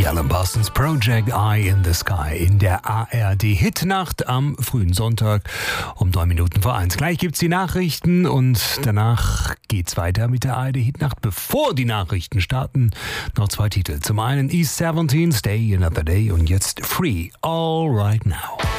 Alan Parsons Project Eye in the Sky in der ARD Hitnacht am frühen Sonntag um 1:09. Gleich gibt's die Nachrichten und danach geht's weiter mit der ARD Hitnacht. Bevor die Nachrichten starten, noch 2 Titel. Zum einen East 17, Stay Another Day und jetzt Free All Right Now.